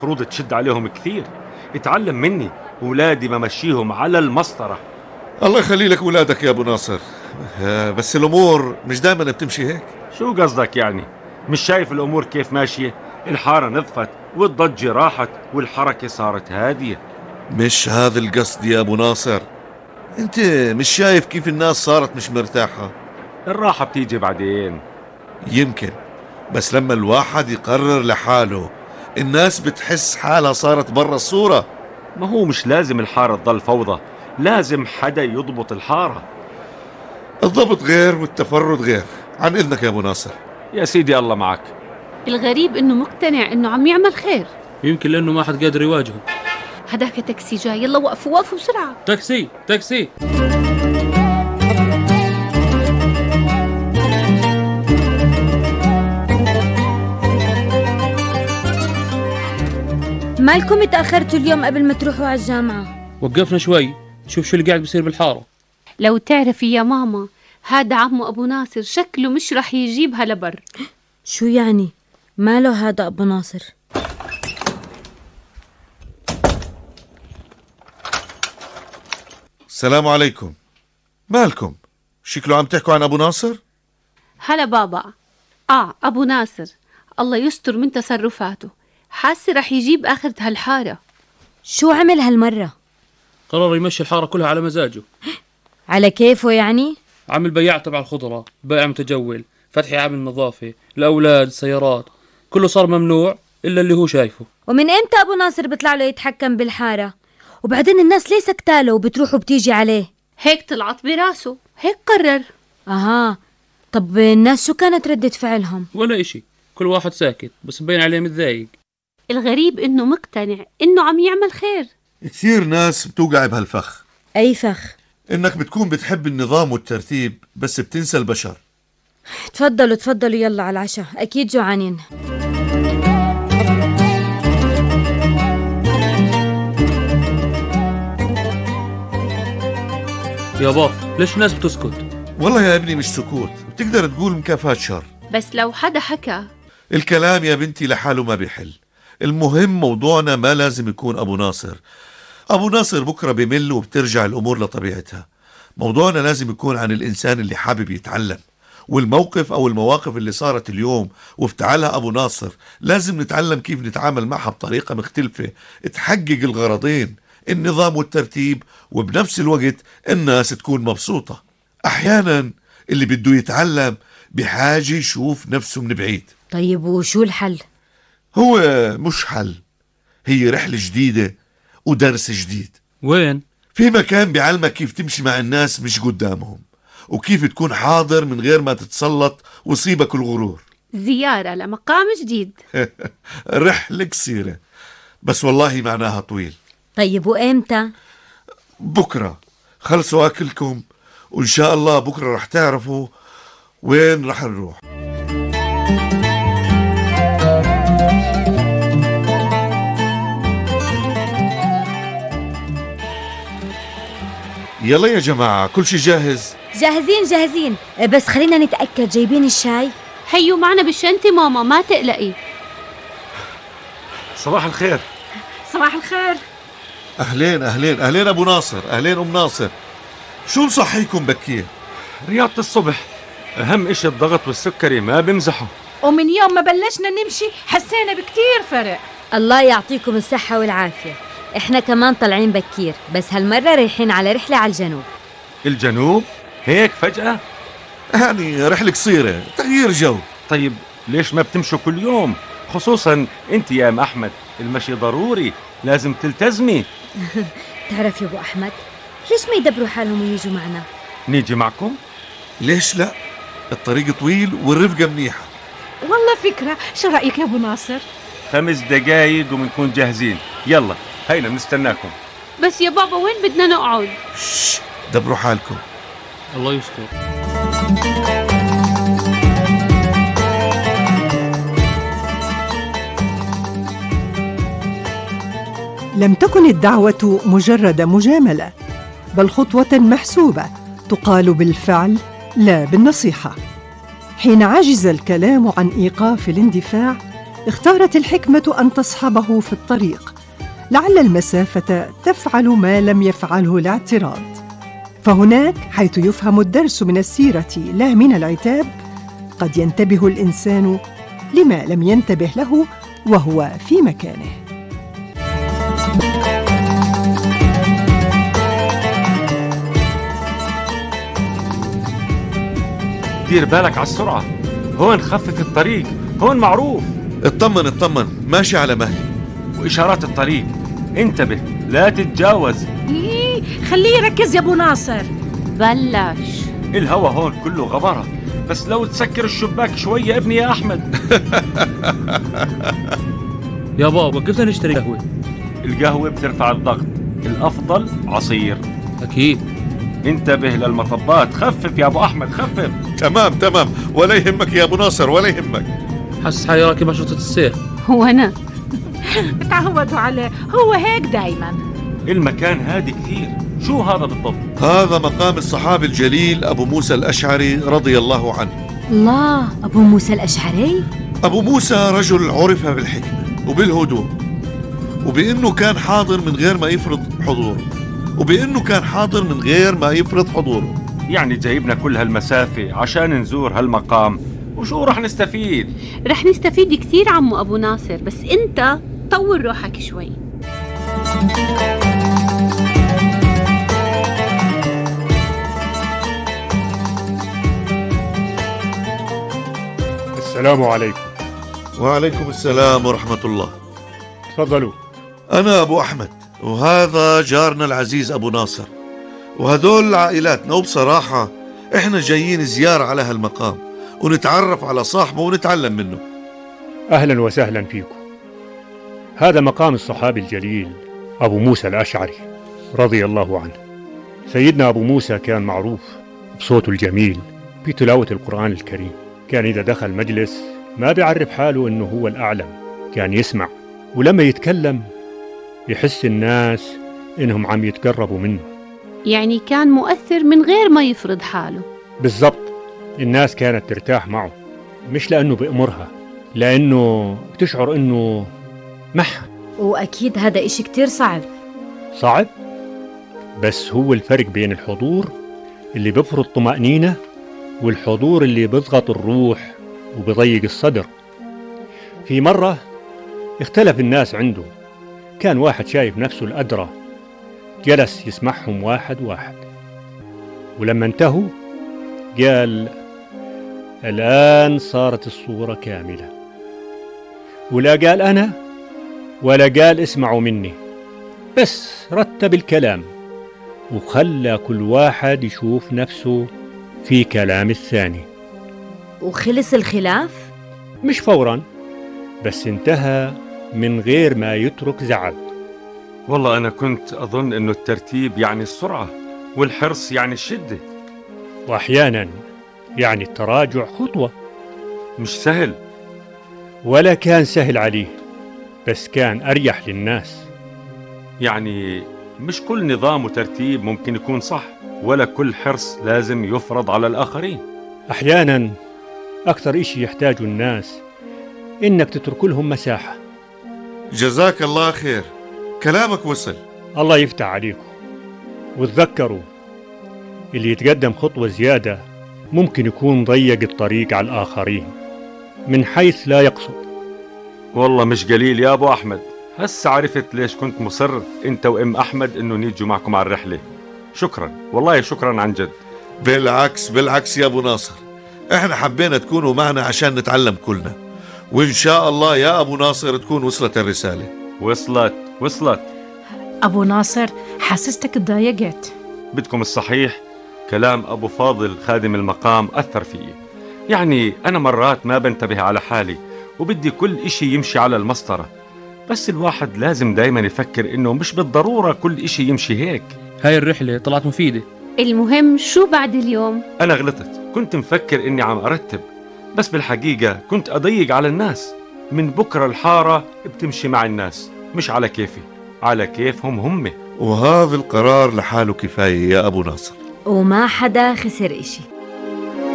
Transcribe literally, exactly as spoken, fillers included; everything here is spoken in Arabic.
المفروض تشد عليهم كثير. اتعلم مني، ولادي بمشيهم على المسطرة. الله يخلي لك ولادك يا ابو ناصر. آه، بس الامور مش دائما بتمشي هيك. شو قصدك يعني؟ مش شايف الامور كيف ماشية؟ الحارة نظفت والضجة راحت والحركة صارت هادية. مش هذا القصد يا ابو ناصر. انت مش شايف كيف الناس صارت مش مرتاحة؟ الراحة بتيجي بعدين. يمكن، بس لما الواحد يقرر لحاله الناس بتحس حالها صارت برا الصورة. ما هو مش لازم الحارة تضل فوضى، لازم حدا يضبط الحارة. الضبط غير والتفرد غير. عن إذنك يا ابو ناصر. يا سيدي الله معك. الغريب انه مقتنع انه عم يعمل خير. يمكن لانه ما حد قادر يواجهه. هداك تاكسي جاي، يلا وقفوا وقفوا بسرعة. تاكسي تاكسي. مالكم تأخرتوا اليوم قبل ما تروحوا على الجامعة؟ وقفنا شوي شوف شو اللي قاعد بيصير بالحارة. لو تعرفي يا ماما، هذا عمو أبو ناصر شكله مش رح يجيبها لبر. شو يعني؟ ماله هذا أبو ناصر؟ السلام عليكم. مالكم؟ شكله عم تحكوا عن ابو ناصر؟ هلا بابا. آه أبو ناصر، الله يستر من تصرفاته، حاسة رح يجيب آخرة هالحارة. شو عمل هالمرة؟ قرر يمشي الحارة كلها على مزاجه. على كيفه يعني؟ عامل بياع تبع الخضرة، بائع متجول، فتحي عامل نظافة، الأولاد، سيارات، كله صار ممنوع إلا اللي هو شايفه. ومن إمتى أبو ناصر بيطلع له يتحكم بالحارة؟ وبعدين الناس ليه سكتاله وبتروح وبتيجي عليه؟ هيك طلعت براسه، هيك قرر. أها، طب الناس شو كانت ردة فعلهم؟ ولا إشي، كل واحد ساكت بس مبين عليه متضايق. الغريب إنه مقتنع إنه عم يعمل خير. كثير ناس بتوقع بهالفخ. أي فخ؟ إنك بتكون بتحب النظام والترتيب بس بتنسى البشر. تفضلوا تفضلوا يلا على العشاء، أكيد جوعانين. يا بابا ليش الناس بتسكت؟ والله يا ابني مش سكوت، بتقدر تقول مكافأة شر. بس لو حدا حكى. الكلام يا بنتي لحاله ما بيحل. المهم موضوعنا ما لازم يكون أبو ناصر. أبو ناصر بكرة بمل وبترجع الأمور لطبيعتها. موضوعنا لازم يكون عن الإنسان اللي حابب يتعلم، والموقف أو المواقف اللي صارت اليوم وافتعلها أبو ناصر لازم نتعلم كيف نتعامل معها بطريقة مختلفة تحقق الغرضين، النظام والترتيب، وبنفس الوقت الناس تكون مبسوطة. أحيانا اللي بده يتعلم بحاجة يشوف نفسه من بعيد. طيب وشو الحل؟ هو مش حل، هي رحلة جديدة ودرس جديد. وين؟ في مكان بيعلمك كيف تمشي مع الناس مش قدامهم، وكيف تكون حاضر من غير ما تتسلط ويصيبك الغرور. زيارة لمقام جديد. رحلة قصيرة بس والله معناها طويل. طيب وإمتى؟ بكرة. خلصوا أكلكم وإن شاء الله بكرة رح تعرفوا وين رح نروح. يلا يا جماعة، كل شي جاهز؟ جاهزين جاهزين، بس خلينا نتأكد جايبين الشاي. هيو معنا بالشنطة ماما، ما تقلقي. صباح الخير. صباح الخير. أهلين أهلين أهلين أبو ناصر، أهلين أم ناصر. شو نصحيكم بكير؟ رياضة الصبح، أهم إشي الضغط والسكري ما بمزحوا. ومن يوم ما بلشنا نمشي حسينا بكتير فرق. الله يعطيكم الصحة والعافية. احنا كمان طالعين بكير، بس هالمرة رايحين على رحلة على الجنوب. الجنوب؟ هيك فجأة؟ يعني رحلة قصيرة، تغيير جو. طيب ليش ما بتمشوا كل يوم؟ خصوصا انت يا ام احمد، المشي ضروري، لازم تلتزمي. تعرف يا ابو احمد، ليش ما يدبروا حالهم ويجوا معنا؟ نيجي معكم؟ ليش لا؟ الطريق طويل والرفقة منيحة. والله فكرة، شو رأيك يا أبو ناصر؟ خمس دقايق وبنكون جاهزين. يلا هينا بنستناكم. بس يا بابا وين بدنا نقعد؟ شش، دبروا حالكم. الله يستر. لم تكن الدعوة مجرد مجاملة، بل خطوة محسوبة تقال بالفعل لا بالنصيحة. حين عجز الكلام عن إيقاف الاندفاع، اختارت الحكمة أن تصحبه في الطريق، لعل المسافة تفعل ما لم يفعله الاعتراض. فهناك حيث يفهم الدرس من السيرة لا من العتاب، قد ينتبه الإنسان لما لم ينتبه له وهو في مكانه. دير بالك على السرعة، هون خفف الطريق، هون معروف. اطمن اطمن، ماشي على مهلي. وإشارات الطريق، انتبه لا تتجاوز. إيه خليه يركز يا ابو ناصر. بلش. الهوا هون كله غبرة، بس لو تسكر الشباك شوي يا ابني يا أحمد. يا بابا كيف نشتري قهوة؟ القهوة بترفع الضغط، الأفضل عصير. أكيد. انتبه للمطبات، خفف يا أبو أحمد خفف. تمام تمام، ولا يهمك يا أبو ناصر ولا يهمك. حس حالي راكب مشرطة السير. وأنا تعودوا عليه، هو هيك دايما. المكان هادي كثير. شو هذا بالضبط؟ هذا مقام الصحابي الجليل أبو موسى الأشعري رضي الله عنه. الله، أبو موسى الأشعري؟ أبو موسى رجل عرف بالحكمة وبالهدوء، وبأنه كان حاضر من غير ما يفرض حضوره، وبأنه كان حاضر من غير ما يفرض حضوره. يعني جايبنا كل هالمسافة عشان نزور هالمقام، وشو رح نستفيد؟ رح نستفيد كثير عمو أبو ناصر، بس أنت طول روحك شوي. السلام عليكم. وعليكم السلام ورحمة الله. تفضلوا. أنا أبو أحمد، وهذا جارنا العزيز أبو ناصر، وهدول عائلاتنا. وبصراحة إحنا جايين زيارة على هالمقام ونتعرف على صاحبه ونتعلم منه. أهلا وسهلا فيكم. هذا مقام الصحابي الجليل أبو موسى الأشعري رضي الله عنه. سيدنا أبو موسى كان معروف بصوته الجميل في تلاوة القرآن الكريم. كان إذا دخل مجلس ما بيعرف حاله إنه هو الأعلم، كان يسمع، ولما يتكلم يحس الناس إنهم عم يتقربوا منه. يعني كان مؤثر من غير ما يفرض حاله. بالضبط. الناس كانت ترتاح معه، مش لأنه بأمرها، لأنه بتشعر إنه معها. وأكيد هذا إشي كتير صعب. صعب؟ بس هو الفرق بين الحضور اللي بيفرض طمأنينة والحضور اللي بيضغط الروح وبيضيق الصدر. في مرة اختلف الناس عنده، كان واحد شايف نفسه الأدرى، جلس يسمعهم واحد واحد، ولما انتهوا قال: الآن صارت الصورة كاملة. ولا قال أنا ولا قال اسمعوا مني، بس رتب الكلام وخلى كل واحد يشوف نفسه في كلام الثاني. وخلص الخلاف؟ مش فورا، بس انتهى من غير ما يترك زعل. والله أنا كنت أظن إنه الترتيب يعني السرعة، والحرص يعني الشدة، وأحيانا يعني التراجع خطوة. مش سهل. ولا كان سهل عليه، بس كان أريح للناس. يعني مش كل نظام وترتيب ممكن يكون صح، ولا كل حرص لازم يفرض على الآخرين. أحيانا أكثر إشي يحتاجه الناس إنك تترك لهم مساحة. جزاك الله خير، كلامك وصل. الله يفتح عليكم. وتذكروا اللي يتقدم خطوة زيادة ممكن يكون ضيق الطريق على الآخرين من حيث لا يقصد. والله مش قليل يا أبو أحمد. هسه عرفت ليش كنت مصر أنت وأم أحمد إنه نيجوا معكم على الرحلة. شكرا، والله شكرا عن جد. بالعكس بالعكس يا أبو ناصر، إحنا حبينا تكونوا معنا عشان نتعلم كلنا، وإن شاء الله يا أبو ناصر تكون وصلت الرسالة. وصلت وصلت. أبو ناصر حسستك تضايقت. بدكم الصحيح، كلام أبو فاضل خادم المقام أثر فيي. يعني أنا مرات ما بنتبه على حالي وبدي كل إشي يمشي على المسطرة، بس الواحد لازم دايما يفكر إنه مش بالضرورة كل إشي يمشي هيك. هاي الرحلة طلعت مفيدة. المهم شو بعد اليوم؟ أنا غلطت، كنت مفكر إني عم أرتب، بس بالحقيقة كنت أضيق على الناس. من بكرة الحارة بتمشي مع الناس، مش على كيفي، على كيفهم هم. وهذا القرار لحاله كفاية يا أبو ناصر. وما حدا خسر إشي.